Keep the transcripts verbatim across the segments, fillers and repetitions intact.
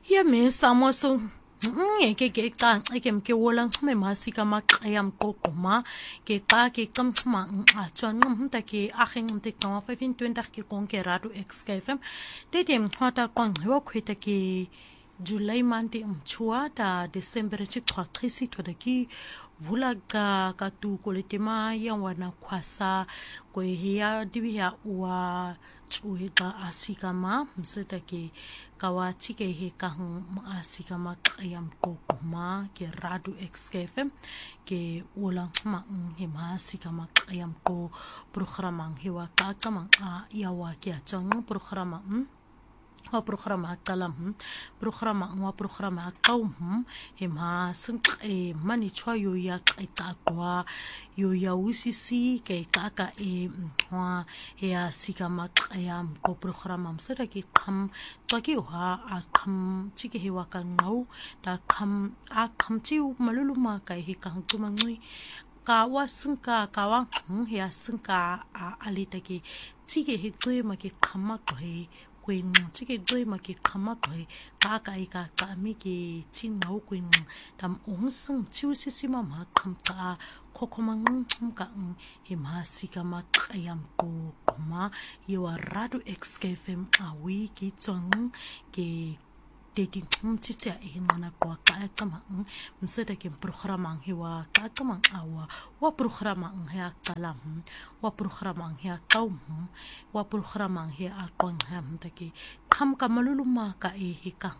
ya me samoso ngeke ke ka ke mke wola me masika maqayam qoqoma ke ka ke qamma atshwa nqumta ke akhe nqumte ka five twenty ke konke ratu X K F M de dem hota qonqwa khweta ke July month mchua ta December chi qhaqisi thoda ki vula ka ka tu koletema ya wana khwasa ko ya dibia wa tsuega asikama mseta ke kawati ke he ka asikama qayam qoqoma ke radu X K F M ke ola ma he ma asikama qayam ko programang he wa ka kama ya wa ke atang programa wa programa kalam programa wa programa qaum he ma sing e mani chwa yo ya ka kwa yo ya usisi ke kaka e wa ya sikama qayam ko programa msera ki kham twaki ha a kham chike he wa ka ngau da kham a kham chi maluluma ka he ka tuma ngui ka wa singka ka wa ya singka a alita ki chike he twe ma ki khama ko he queen chike doi ma ki khama ko ka ka ka ka mi ki chin ngau queen tam ong sung chu si si ma ma kham ta khokhomang ka he ma si ka ma qayam ko ma yewa radu X K F M a wi ki tsong ke dating mti tsa e ngana kwa ka kama mseda ke programa hewa ka kama awa wa programa he kala wa programa he qaum wa programa he a qon ha mtake kham ka maluluma ka e he ka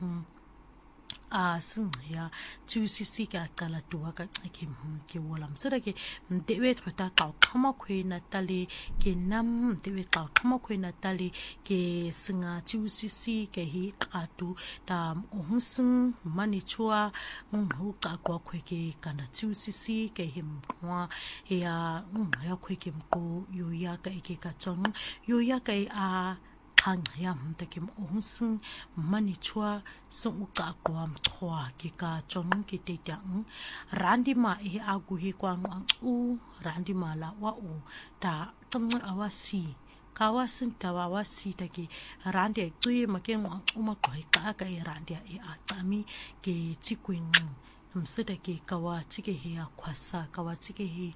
a sing ya tu si si ka kala tuwa ka ke ke wala mseda ke dewe trota ka khama khwe na tali ke nam dewe ka khama khwe na tali ke singa tu si si ke hi atu ta ong sing mani chua nghu ka kwa khwe ke kana tu si si ke him kwa ya ya khwe ke ko yo ya ka ke ka chong yo ya ka a hang yam te kim ong sing mani chua sung ka kwam thwa ki ka chong ki te tang randi ma e agu hi kwang ang u randi ma la wa u ta tang awasi kawasin ta wasi ta ki randi tui ma ke ngwa uma ko ka ka e randi e a tami ke chikwin msita ki kawa chike hi a khwasa kawa chike hi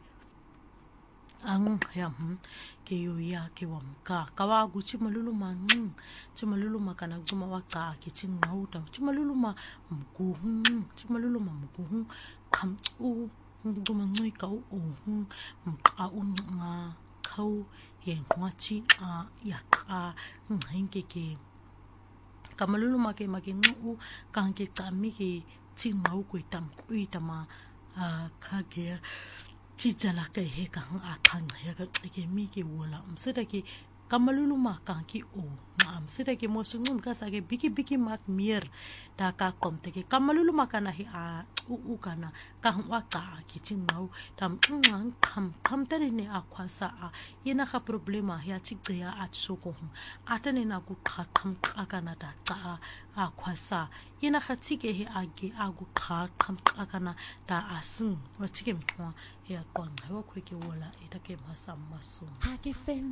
ang yam ke yo ya ke wam ka kawa gu chi maluluma ng chi maluluma kana guma wa ka ke chi ngau ta chi maluluma mku chi maluluma mku kham u guma ngoi ka u mka un ma khau ye ngwa chi a ya ka nghain ke ke kamaluluma ke ma ke ngu ka ke tami ke chi ngau ko tam ku tama a kha ge chijala ka he ka a khang he ka ke mi ke wola mseda ke kamaluluma ka ki o ma mseda ke mosungum ka sa ke biki biki mak mier da ka komte ke kamaluluma kana he a u u kana ka wa ka ke chinau tam ngang kham kham tare ne a khwasa a yena ga problema ya chigya a tsoko atane na ku kha kham ka kana da ka a khwasa yena ga chike he a ge a ku kha kham ka kana da asin wa chike mwa ya kwa ngwa khwe ke wola ita ke masa maso